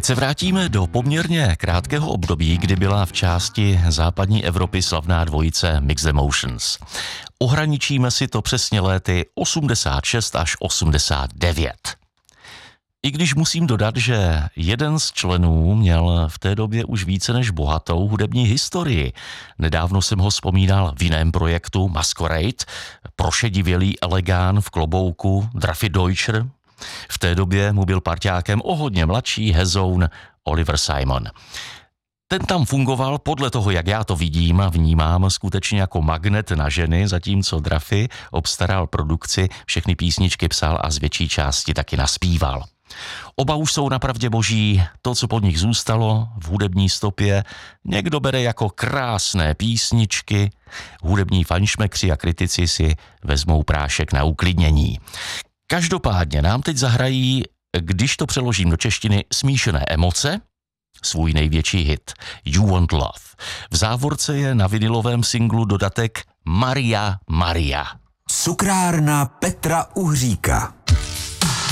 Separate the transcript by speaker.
Speaker 1: Teď se vrátíme do poměrně krátkého období, kdy byla v části západní Evropy slavná dvojice Mixed Emotions. Ohraničíme si to přesně léty 86 až 89. I když musím dodat, že jeden z členů měl v té době už více než bohatou hudební historii. Nedávno jsem ho vzpomínal v jiném projektu Masquerade, prošedivělý elegán v klobouku Draffy Deutscher. V té době mu byl parťákem o hodně mladší hezoun Oliver Simon. Ten tam fungoval podle toho, jak já to vidím a vnímám, skutečně jako magnet na ženy, zatímco Draffy obstaral produkci, všechny písničky psal a z větší části taky naspíval. Oba už jsou napravdě boží, to, co pod nich zůstalo v hudební stopě, někdo bere jako krásné písničky, hudební fajnšmekři a kritici si vezmou prášek na uklidnění. Každopádně nám teď zahrají, když to přeložím do češtiny, Smíšené emoce, svůj největší hit You Want Love. V závorce je na vinilovém singlu dodatek Maria Maria.
Speaker 2: Cukrárna Petra Uhříka.